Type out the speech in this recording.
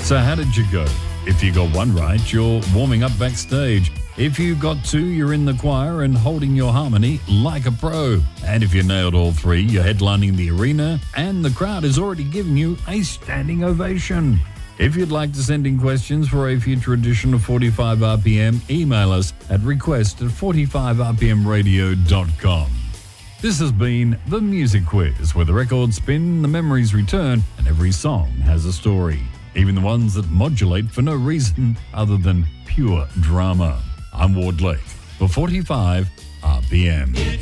So how did you go? If you got one right, you're warming up backstage. If you got two, you're in the choir and holding your harmony like a pro. And if you nailed all three, you're headlining the arena and the crowd is already giving you a standing ovation. If you'd like to send in questions for a future edition of 45 RPM, email us at request@45rpmradio.com. This has been The Music Quiz, where the records spin, the memories return, and every song has a story. Even the ones that modulate for no reason other than pure drama. I'm Ward Lake for 45 RPM.